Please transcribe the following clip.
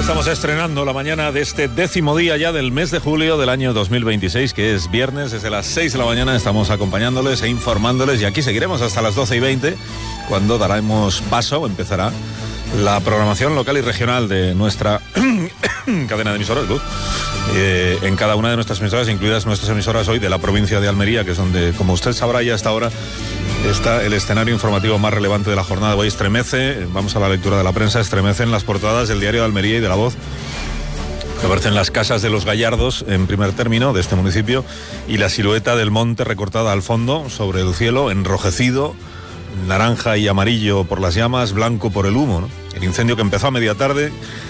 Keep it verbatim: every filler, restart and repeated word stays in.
Estamos estrenando la mañana de este décimo día ya del mes de julio del año dos mil veintiséis, que es viernes. Desde las seis de la mañana estamos acompañándoles e informándoles, y aquí seguiremos hasta las doce y veinte, cuando daremos paso, empezará la programación local y regional de nuestra cadena de emisoras, Luz. Eh, en cada una de nuestras emisoras, incluidas nuestras emisoras hoy de la provincia de Almería, que es donde, como usted sabrá ya hasta ahora, está el escenario informativo más relevante de la jornada. Hoy estremece, vamos a la lectura de la prensa, estremecen las portadas del Diario de Almería y de La Voz, que aparecen las casas de los Gallardos en primer término de este municipio y la silueta del monte recortada al fondo sobre el cielo, enrojecido, naranja y amarillo por las llamas, blanco por el humo, ¿no? El incendio, que empezó a media tarde,